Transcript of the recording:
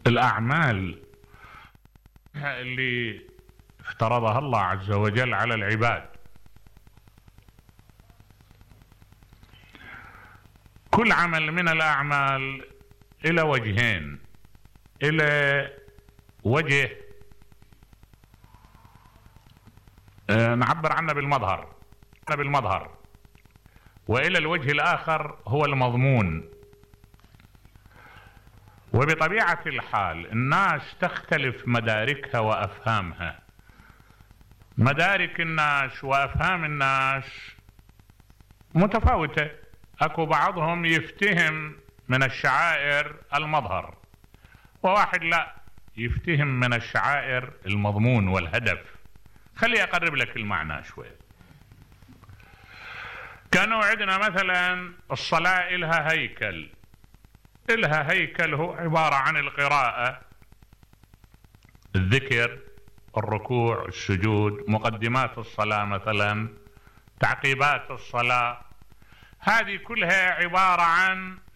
الأعمال اللي افترضها الله عز وجل على العباد، كل عمل من الأعمال إلى وجهين: إلى وجه نعبر عنه بالمظهر، وإلى الوجه الآخر هو المضمون. وبطبيعة الحال الناس تختلف مداركها وأفهامها. مدارك الناس وأفهام الناس متفاوتة. أكو بعضهم يفتهم من الشعائر المظهر، وواحد لا، يفتهم من الشعائر المضمون والهدف. خلي أقرب لك المعنى شوي. كانوا عندنا مثلا الصلاة إلها هيكل هو عبارة عن القراءة، الذكر، الركوع، السجود، مقدمات الصلاة مثلا، تعقيبات الصلاة. هذه كلها عبارة عن